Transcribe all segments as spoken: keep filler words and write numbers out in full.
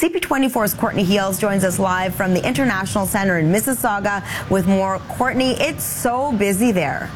C P twenty-four's Courtney Heels joins us live from the International Center in Mississauga with more. Courtney, it's so busy there.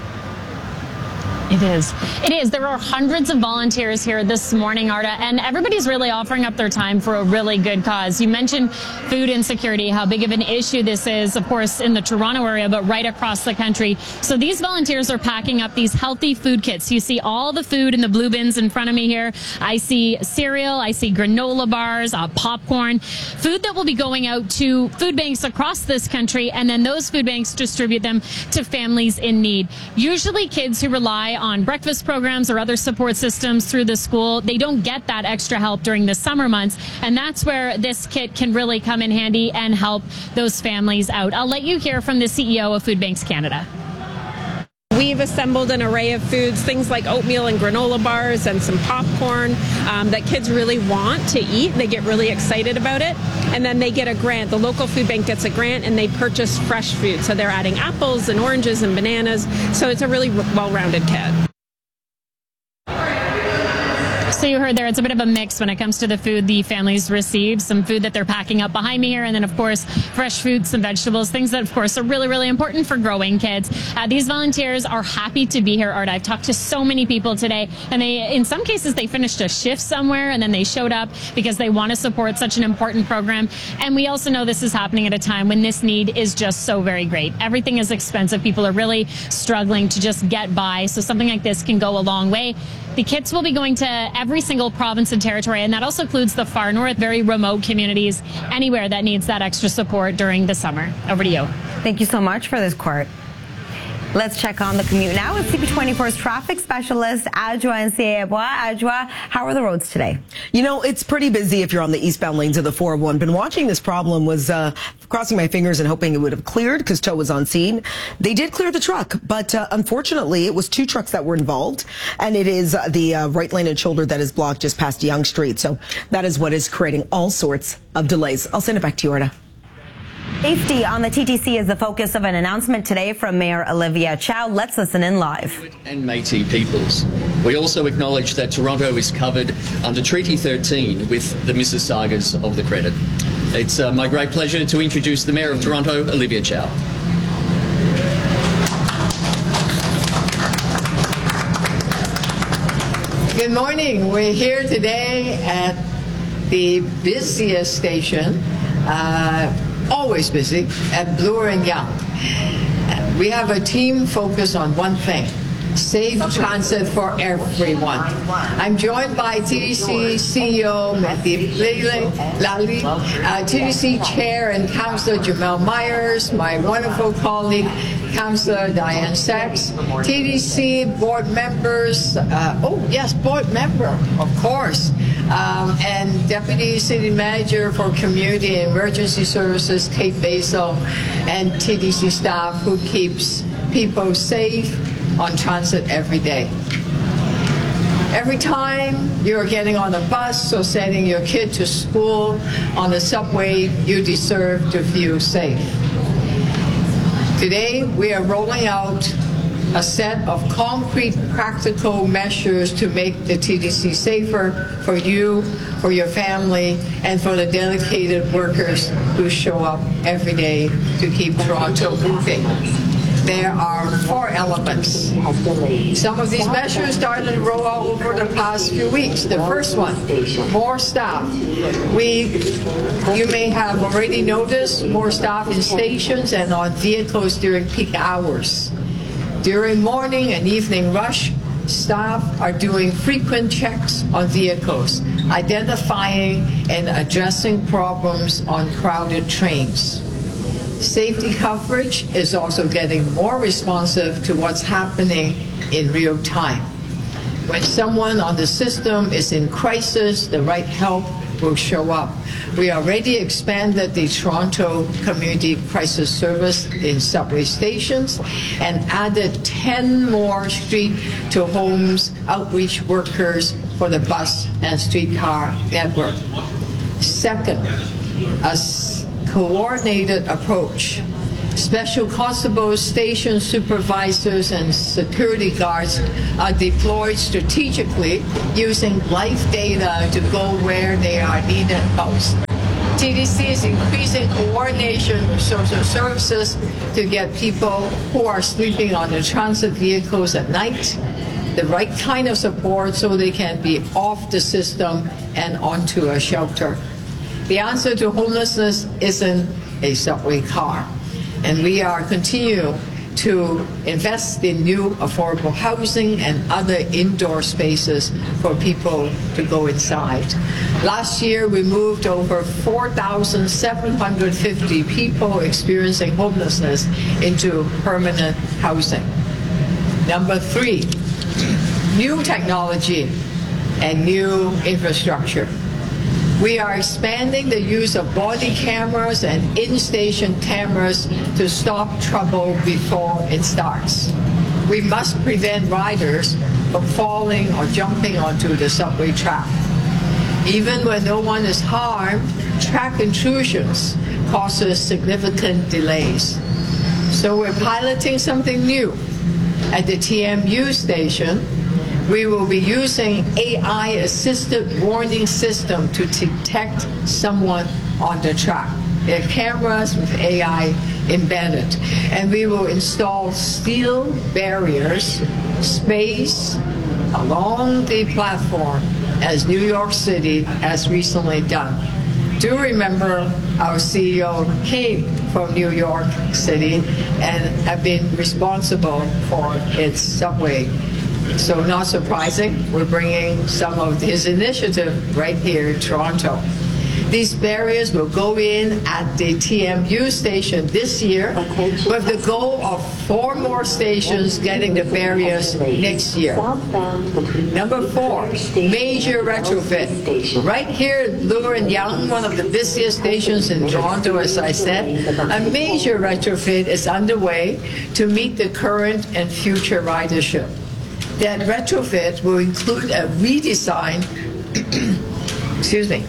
It is. It is. There are hundreds of volunteers here this morning, Arda, and everybody's really offering up their time for a really good cause. You mentioned food insecurity, how big of an issue this is, of course, in the Toronto area, but right across the country. So these volunteers are packing up these healthy food kits. You see all the food in the blue bins in front of me here. I see cereal, I see granola bars, uh, popcorn, food that will be going out to food banks across this country, and then those food banks distribute them to families in need. Usually kids who rely on breakfast programs or other support systems through the school, they don't get that extra help during the summer months, and that's where this kit can really come in handy and help those families out. I'll let you hear from the C E O of Food Banks Canada. We've assembled an array of foods, things like oatmeal and granola bars and some popcorn um, that kids really want to eat. They get really excited about it. And then they get a grant. The local food bank gets a grant and they purchase fresh food. So they're adding apples and oranges and bananas. So it's a really well-rounded kit. So you heard there, it's a bit of a mix when it comes to the food the families receive. Some food that they're packing up behind me here, and then, of course, fresh fruits and vegetables, things that, of course, are really, really important for growing kids. Uh, these volunteers are happy to be here, Art. I've talked to so many people today, and they, in some cases, they finished a shift somewhere, and then they showed up because they want to support such an important program. And we also know this is happening at a time when this need is just so very great. Everything is expensive. People are really struggling to just get by, so something like this can go a long way. The kits will be going to every single province and territory, and that also includes the far north, very remote communities, anywhere that needs that extra support during the summer. Over to you. Thank you so much for this, Court. Let's check on the commute now with C P twenty-four's traffic specialist, Adjoa Nsiebwa. Adjoa, how are the roads today? You know, it's pretty busy if you're on the eastbound lanes of the four oh one. Been watching this problem, was uh, crossing my fingers and hoping it would have cleared because Tow was on scene. They did clear the truck, but uh, unfortunately, it was two trucks that were involved, and it is uh, the uh, right lane and shoulder that is blocked just past Yonge Street. So that is what is creating all sorts of delays. I'll send it back to you, Arda. Safety on the T T C is the focus of an announcement today from Mayor Olivia Chow. Let's listen in live. And Métis peoples. We also acknowledge that Toronto is covered under Treaty thirteen with the Mississaugas of the Credit. It's uh, my great pleasure to introduce the Mayor of Toronto, Olivia Chow. Good morning. We're here today at the busiest station. Uh, always busy, at Bloor and Yonge. We have a team focused on one thing: safe transit for everyone. I'm joined by T D C C E O Matthew Lally, uh, T D C Chair and Councillor Jamel Myers, my wonderful colleague Councillor Diane Sachs, T D C board members, uh, oh yes, board member, of course, um, and Deputy City Manager for Community and Emergency Services, Kate Basil, and T D C staff who keeps people safe on transit every day. Every time you're getting on a bus or sending your kid to school on the subway, you deserve to feel safe. Today, we are rolling out a set of concrete, practical measures to make the T D C safer for you, for your family, and for the dedicated workers who show up every day to keep Toronto moving. There are four elements. Some of these measures started to roll out over the past few weeks. The first one, more staff. We, you may have already noticed more staff in stations and on vehicles during peak hours. During morning and evening rush, staff are doing frequent checks on vehicles, identifying and addressing problems on crowded trains. Safety coverage is also getting more responsive to what's happening in real time. When someone on the system is in crisis, the right help will show up. We already expanded the Toronto Community Crisis Service in subway stations and added ten more street-to-homes outreach workers for the bus and streetcar network. Second, a coordinated approach. Special constables, station supervisors, and security guards are deployed strategically using live data to go where they are needed most. T D C is increasing coordination with social services to get people who are sleeping on the transit vehicles at night the right kind of support so they can be off the system and onto a shelter. The answer to homelessness isn't a subway car, and we are continuing to invest in new affordable housing and other indoor spaces for people to go inside. Last year, we moved over four thousand seven hundred fifty people experiencing homelessness into permanent housing. Number three, new technology and new infrastructure. We are expanding the use of body cameras and in-station cameras to stop trouble before it starts. We must prevent riders from falling or jumping onto the subway track. Even when no one is harmed, track intrusions causes significant delays. So we're piloting something new. At the T M U station, we will be using A I-assisted warning system to detect someone on the track. There are cameras with A I embedded. And we will install steel barriers, space along the platform, as New York City has recently done. Do remember our C E O came from New York City and have been responsible for its subway. So not surprising, we're bringing some of his initiative right here in Toronto. These barriers will go in at the T M U station this year with the goal of four more stations getting the barriers next year. Number four, major retrofit. Right here at Bloor and Yonge, one of the busiest stations in Toronto, as I said, a major retrofit is underway to meet the current and future ridership. That retrofit will include a redesign, excuse me,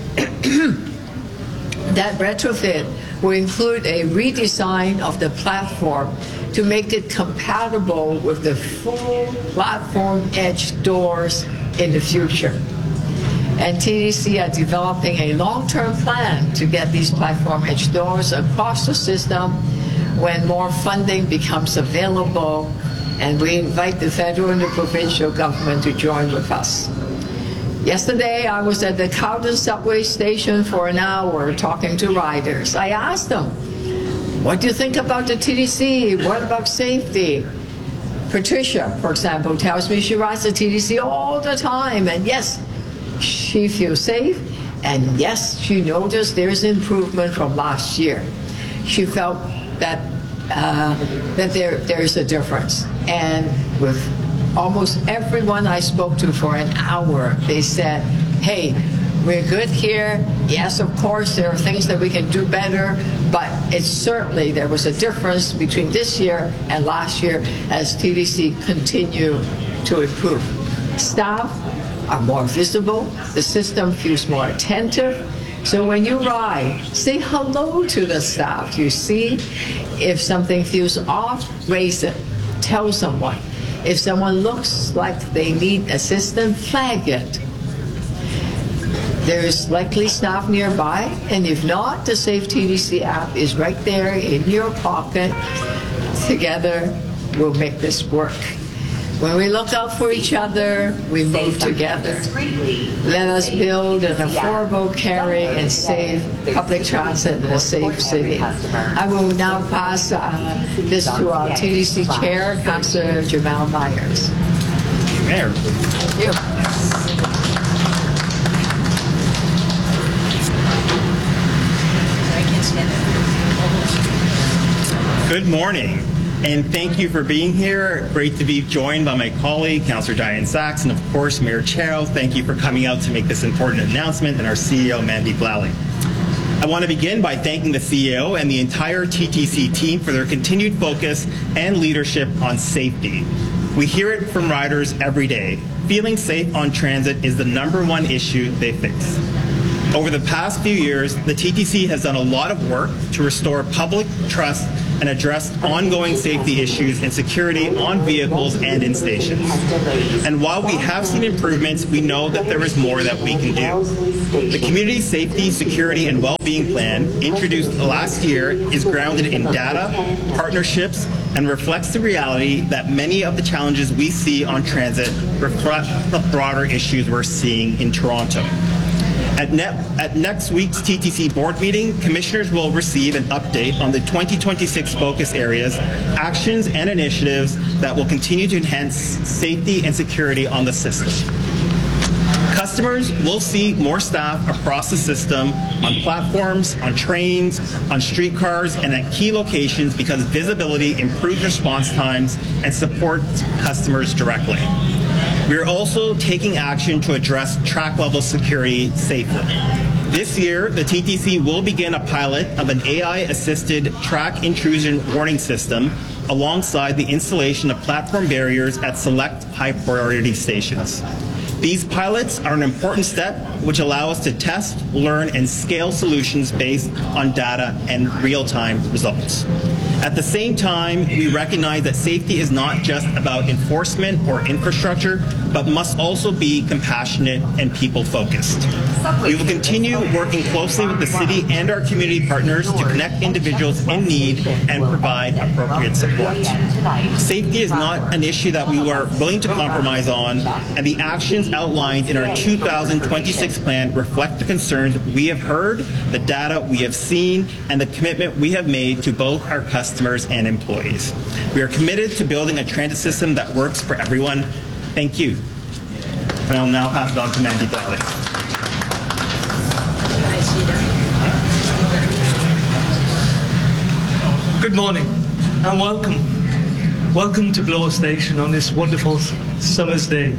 that retrofit will include a redesign of the platform to make it compatible with the full platform edge doors in the future. And T D C are developing a long-term plan to get these platform edge doors across the system when more funding becomes available, and we invite the federal and the provincial government to join with us. Yesterday, I was at the Cowden subway station for an hour talking to riders. I asked them, what do you think about the T D C? What about safety? Patricia, for example, tells me she rides the T D C all the time, and yes, she feels safe, and yes, she noticed there's improvement from last year. She felt that uh, that there there's a difference, and with almost everyone I spoke to for an hour, they said, hey, we're good here. Yes, of course, there are things that we can do better, but it's certainly there was a difference between this year and last year as T D C continue to improve. Staff are more visible. The system feels more attentive. So when you ride, say hello to the staff. You see, if something feels off, raise it. Tell someone. If someone looks like they need assistance, flag it. There's likely staff nearby, and if not, the Safe T D C app is right there in your pocket. Together, we'll make this work. When we look out for each other, we move together. Let us build an affordable, caring, and safe public transit in a safe city. I will now pass uh, this to our T D C Chair, Councillor Jamal Myers. Mayor. Thank you. Good morning, and thank you for being here. Great to be joined by my colleague, Councillor Diane Sachs, and of course, Mayor Chow. Thank you for coming out to make this important announcement, and our C E O, Mandeep Lally. I want to begin by thanking the C E O and the entire T T C team for their continued focus and leadership on safety. We hear it from riders every day. Feeling safe on transit is the number one issue they face. Over the past few years, the T T C has done a lot of work to restore public trust and address ongoing safety issues and security on vehicles and in stations. And while we have seen improvements, we know that there is more that we can do. The Community Safety, Security, and Wellbeing Plan, introduced last year, is grounded in data, partnerships, and reflects the reality that many of the challenges we see on transit reflect the broader issues we're seeing in Toronto. At, ne at next week's T T C board meeting, commissioners will receive an update on the twenty twenty-six focus areas, actions, and initiatives that will continue to enhance safety and security on the system. Customers will see more staff across the system on platforms, on trains, on streetcars, and at key locations because visibility improves response times and supports customers directly. We are also taking action to address track level security safely. This year, the T T C will begin a pilot of an A I-assisted track intrusion warning system alongside the installation of platform barriers at select high-priority stations. These pilots are an important step which allow us to test, learn, and scale solutions based on data and real-time results. At the same time, we recognize that safety is not just about enforcement or infrastructure, but must also be compassionate and people-focused. We will continue working closely with the city and our community partners to connect individuals in need and provide appropriate support. Safety is not an issue that we are willing to compromise on, and the actions outlined in our two thousand twenty-six plan reflect the concerns we have heard, the data we have seen, and the commitment we have made to both our customers and employees. We are committed to building a transit system that works for everyone. Thank you. And I'll now pass it on to Mandy Bradley. Good morning and welcome. Welcome to Bloor Station on this wonderful summer's day.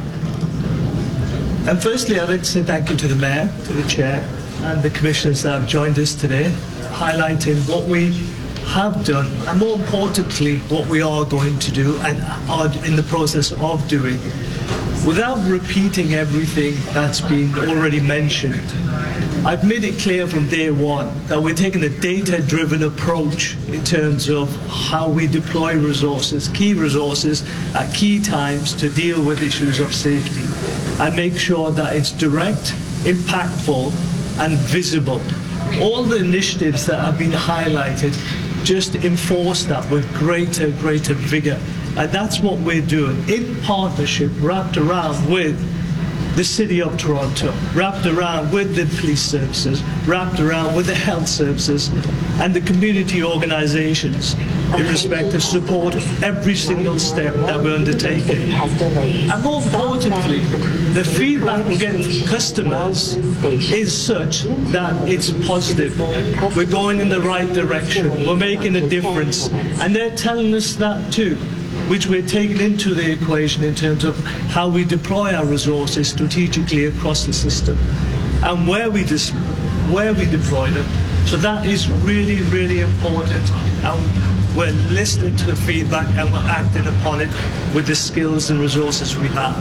And firstly, I'd like to say thank you to the Mayor, to the Chair, and the Commissioners that have joined us today, highlighting what we have done, and more importantly, what we are going to do and are in the process of doing. Without repeating everything that's been already mentioned, I've made it clear from day one that we're taking a data-driven approach in terms of how we deploy resources, key resources, at key times to deal with issues of safety and make sure that it's direct, impactful, and visible. All the initiatives that have been highlighted just enforce that with greater, greater vigor. And that's what we're doing in partnership, wrapped around with the City of Toronto, wrapped around with the police services, wrapped around with the health services and the community organizations in respect to support every single step that we're undertaking. And more importantly, the feedback we get from customers is such that it's positive. We're going in the right direction. We're making a difference. And they're telling us that too, which we're taking into the equation in terms of how we deploy our resources strategically across the system and where we, dis where we deploy them. So that is really, really important. And we're listening to the feedback and we're acting upon it with the skills and resources we have.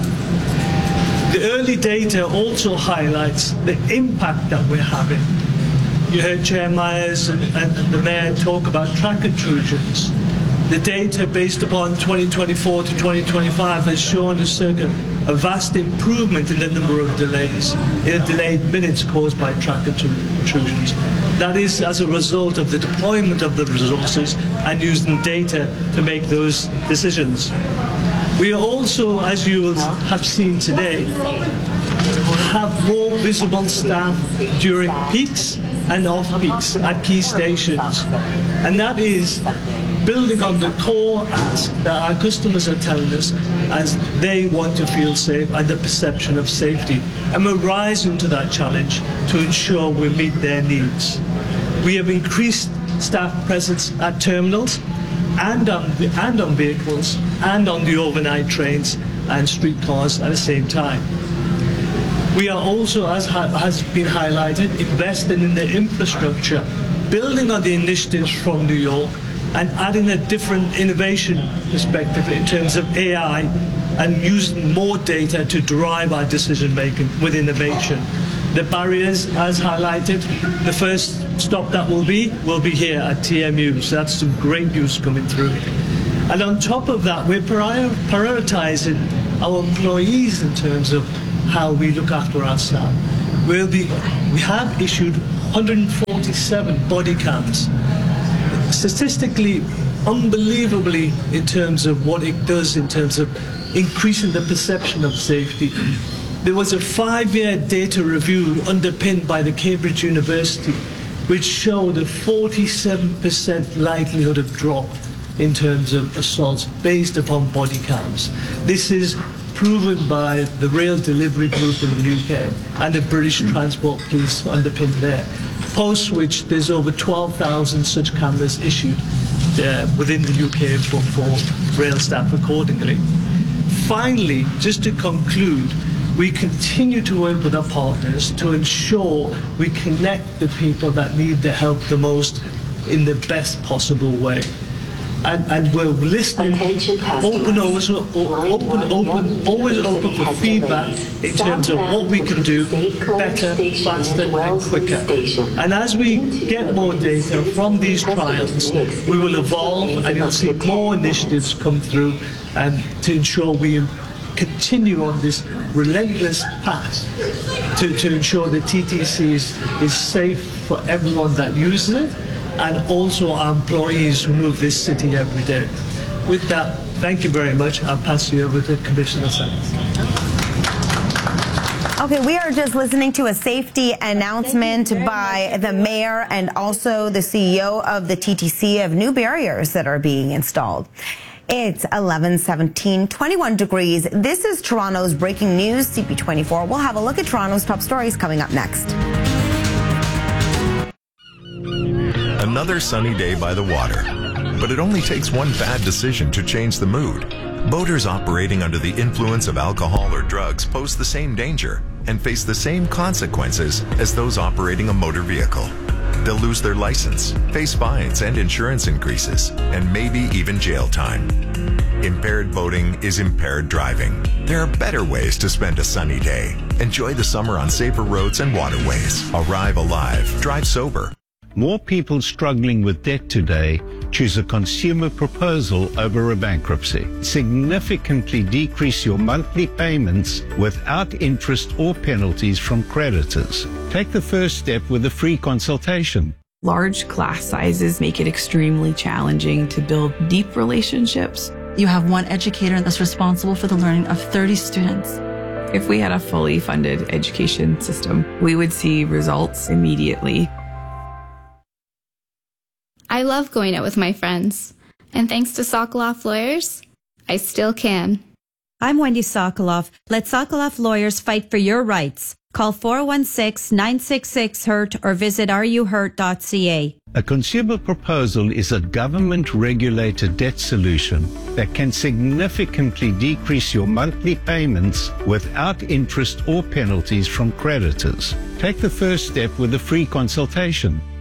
The early data also highlights the impact that we're having. You heard Chair Myers and, and the Mayor talk about track intrusions. The data based upon twenty twenty-four to twenty twenty-five has shown a circa a vast improvement in the number of delays, in delayed minutes caused by track intrusions. That is as a result of the deployment of the resources and using data to make those decisions. We are also, as you will have seen today, have more visible staff during peaks and off peaks at key stations. And that is building on the core ask that our customers are telling us as they want to feel safe and the perception of safety. And we're rising to that challenge to ensure we meet their needs. We have increased staff presence at terminals and on, and on vehicles and on the overnight trains and streetcars at the same time. We are also, as ha has been highlighted, investing in the infrastructure, building on the initiatives from New York and adding a different innovation perspective in terms of A I and using more data to drive our decision making with innovation. The barriers, as highlighted, the first stop that will be, will be here at T M U. So that's some great news coming through. And on top of that, we're prior- prioritizing our employees in terms of how we look after our staff. We'll be, we have issued one hundred forty-seven body cams. Statistically, unbelievably, in terms of what it does in terms of increasing the perception of safety. There was a five-year data review underpinned by the Cambridge University, which showed a forty-seven percent likelihood of drop in terms of assaults based upon body cams. This is proven by the Rail Delivery Group in the U K and the British Transport Police underpinned there. Post which there's over twelve thousand such cameras issued uh, within the U K for, for rail staff accordingly. Finally, just to conclude, we continue to work with our partners to ensure we connect the people that need the help the most in the best possible way. And, and we're listening, open, always, open, open, always open for feedback in terms of what we can do better, faster, and quicker. And as we get more data from these trials, we will evolve, and you'll see more initiatives come through, and to ensure we continue on this relentless path to, to ensure that T T C is, is safe for everyone that uses it, and also our employees who move this city every day. With that, thank you very much. I'll pass you over to Commissioner Sacks. Okay, we are just listening to a safety announcement by the mayor and also the C E O of the T T C of new barriers that are being installed. It's eleven seventeen, twenty-one degrees. This is Toronto's breaking news, C P twenty-four. We'll have a look at Toronto's top stories coming up next. Another sunny day by the water. But it only takes one bad decision to change the mood. Boaters operating under the influence of alcohol or drugs pose the same danger and face the same consequences as those operating a motor vehicle. They'll lose their license, face fines and insurance increases, and maybe even jail time. Impaired boating is impaired driving. There are better ways to spend a sunny day. Enjoy the summer on safer roads and waterways. Arrive alive. Drive sober. More people struggling with debt today choose a consumer proposal over a bankruptcy. Significantly decrease your monthly payments without interest or penalties from creditors. Take the first step with a free consultation. Large class sizes make it extremely challenging to build deep relationships. You have one educator that's responsible for the learning of thirty students. If we had a fully funded education system, we would see results immediately. I love going out with my friends, and thanks to Sokoloff Lawyers, I still can. I'm Wendy Sokoloff. Let Sokoloff Lawyers fight for your rights. Call four one six, nine six six, hurt or visit r u hurt dot c a. A consumer proposal is a government-regulated debt solution that can significantly decrease your monthly payments without interest or penalties from creditors. Take the first step with a free consultation.